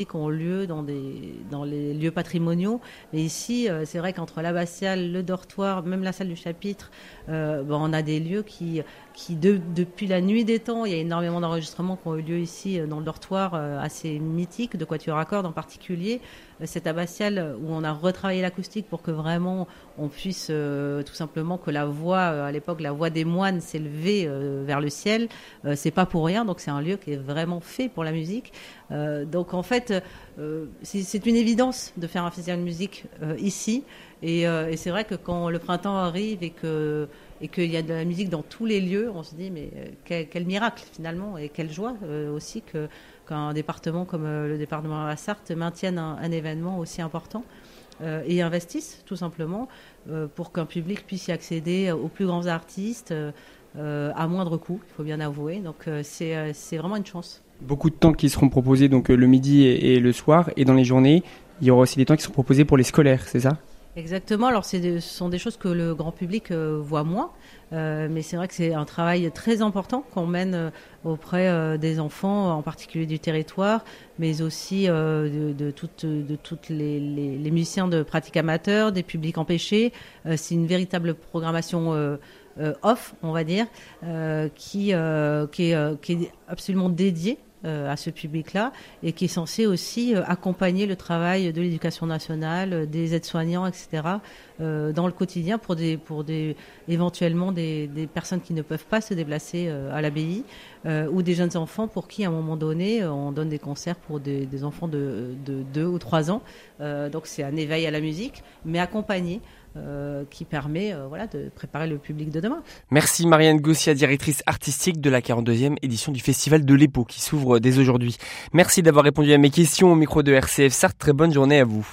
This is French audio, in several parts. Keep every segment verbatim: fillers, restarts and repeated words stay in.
qui ont lieu dans, des, dans les lieux patrimoniaux. Mais ici, euh, c'est vrai qu'entre l'abbatiale, le dortoir, même la salle du chapitre, euh, bon, on a des lieux qui, qui de, depuis la nuit des temps, il y a énormément d'enregistrements qui ont eu lieu ici dans le dortoir, euh, assez mythique, de quatuor à cordes en particulier. Euh, cette abbatiale où on a retravaillé l'acoustique pour que vraiment on puisse euh, tout simplement que la voix, euh, à l'époque, la voix des moines s'élevait euh, vers le ciel. Euh, c'est pas pour rien, donc c'est un lieu qui est vraiment fait pour la musique. Euh, donc en fait, euh, c'est, c'est une évidence de faire un festival de musique euh, ici. Et, euh, et c'est vrai que quand le printemps arrive et que et qu'il y a de la musique dans tous les lieux, on se dit mais euh, quel, quel miracle finalement et quelle joie euh, aussi que qu'un département comme euh, le département de la Sarthe maintienne un, un événement aussi important euh, et investisse tout simplement euh, pour qu'un public puisse y accéder aux plus grands artistes euh, à moindre coût, il faut bien avouer. Donc euh, c'est, euh, c'est vraiment une chance. Beaucoup de temps qui seront proposés donc le midi et, et le soir, et dans les journées, il y aura aussi des temps qui seront proposés pour les scolaires, c'est ça ? Exactement, alors c'est de, ce sont des choses que le grand public euh, voit moins, euh, mais c'est vrai que c'est un travail très important qu'on mène euh, auprès euh, des enfants, en particulier du territoire, mais aussi euh, de, de toutes de toutes les, les, les musiciens de pratique amateur, des publics empêchés. Euh, c'est une véritable programmation euh, euh, off, on va dire, euh, qui, euh, qui, est, euh, qui est absolument dédiée à ce public-là et qui est censé aussi accompagner le travail de l'éducation nationale, des aides-soignants, et cetera euh, dans le quotidien pour des, pour des, éventuellement des, des personnes qui ne peuvent pas se déplacer euh, à l'abbaye euh, ou des jeunes enfants pour qui, à un moment donné, on donne des concerts pour des, des enfants de, de deux ou trois ans. Euh, donc c'est un éveil à la musique, mais accompagné. Euh, qui permet euh, voilà, de préparer le public de demain. Merci Marianne Gossia, directrice artistique de la quarante-deuxième édition du Festival de l'Épau qui s'ouvre dès aujourd'hui. Merci d'avoir répondu à mes questions au micro de R C F Sarthe. Très bonne journée à vous.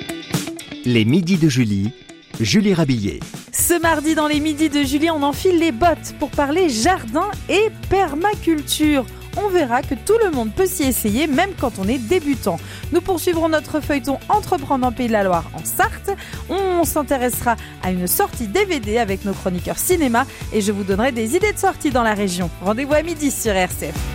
Les midis de Julie, Julie Rabillet. Ce mardi, dans les midis de Julie, on enfile les bottes pour parler jardin et permaculture. On verra que tout le monde peut s'y essayer, même quand on est débutant. Nous poursuivrons notre feuilleton Entreprendre en Pays de la Loire en Sarthe. On s'intéressera à une sortie D V D avec nos chroniqueurs cinéma et je vous donnerai des idées de sortie dans la région. Rendez-vous à midi sur R C F.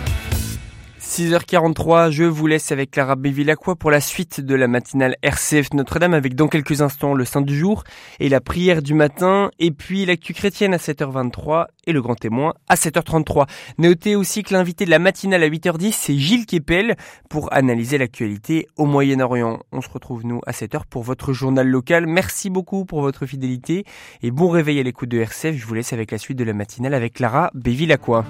six heures quarante-trois, je vous laisse avec Clara Bévilacqua pour la suite de la matinale R C F Notre-Dame avec dans quelques instants le Saint du jour et la prière du matin et puis l'actu chrétienne à sept heures vingt-trois et le grand témoin à sept heures trente-trois. Notez aussi que l'invité de la matinale à huit heures dix c'est Gilles Kepel pour analyser l'actualité au Moyen-Orient. On se retrouve nous à sept heures pour votre journal local. Merci beaucoup pour votre fidélité et bon réveil à l'écoute de R C F. Je vous laisse avec la suite de la matinale avec Clara Bévilacqua.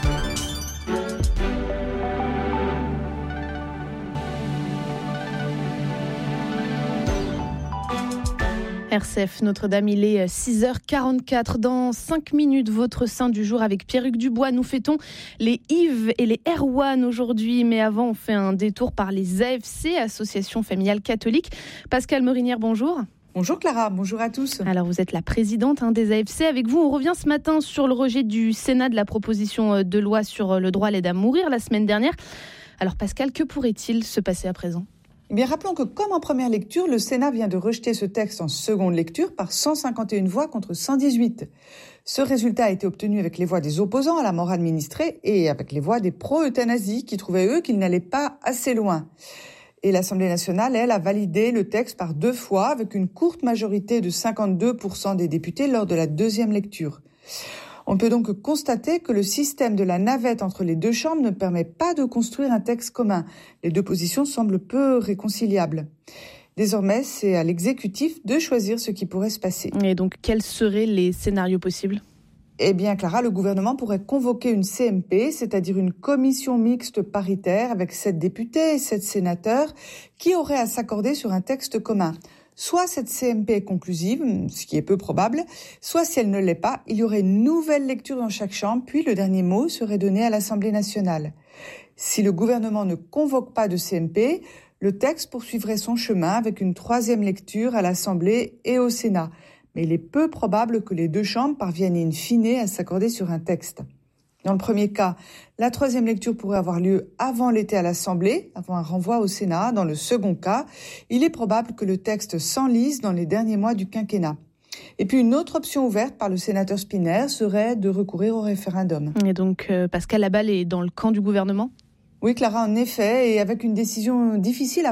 R C F Notre-Dame, il est six heures quarante-quatre. Dans cinq minutes, votre saint du jour avec Pierruc Dubois. Nous fêtons les Yves et les Erwan aujourd'hui. Mais avant, on fait un détour par les A F C, Association familiale catholique. Pascale Morinière, bonjour. Bonjour Clara, bonjour à tous. Alors vous êtes la présidente hein, des A F C. Avec vous, on revient ce matin sur le rejet du Sénat de la proposition de loi sur le droit à l'aide à mourir la semaine dernière. Alors Pascale, que pourrait-il se passer à présent ? Eh bien, rappelons que comme en première lecture, le Sénat vient de rejeter ce texte en seconde lecture par cent cinquante et une voix contre cent dix-huit. Ce résultat a été obtenu avec les voix des opposants à la mort administrée et avec les voix des pro-euthanasie qui trouvaient, eux, qu'ils n'allaient pas assez loin. Et l'Assemblée nationale, elle, a validé le texte par deux fois avec une courte majorité de cinquante-deux pour cent des députés lors de la deuxième lecture. On peut donc constater que le système de la navette entre les deux chambres ne permet pas de construire un texte commun. Les deux positions semblent peu réconciliables. Désormais, c'est à l'exécutif de choisir ce qui pourrait se passer. Et donc, quels seraient les scénarios possibles ? Eh bien, Clara, le gouvernement pourrait convoquer une C M P, c'est-à-dire une commission mixte paritaire avec sept députés et sept sénateurs qui auraient à s'accorder sur un texte commun. Soit cette C M P est conclusive, ce qui est peu probable, soit si elle ne l'est pas, il y aurait une nouvelle lecture dans chaque chambre, puis le dernier mot serait donné à l'Assemblée nationale. Si le gouvernement ne convoque pas de C M P, le texte poursuivrait son chemin avec une troisième lecture à l'Assemblée et au Sénat. Mais il est peu probable que les deux chambres parviennent in fine à s'accorder sur un texte. Dans le premier cas, la troisième lecture pourrait avoir lieu avant l'été à l'Assemblée, avant un renvoi au Sénat. Dans le second cas, il est probable que le texte s'enlise dans les derniers mois du quinquennat. Et puis une autre option ouverte par le sénateur Spinner serait de recourir au référendum. Et donc, euh, Pascal, la balle est dans le camp du gouvernement ? Oui, Clara, en effet, et avec une décision difficile à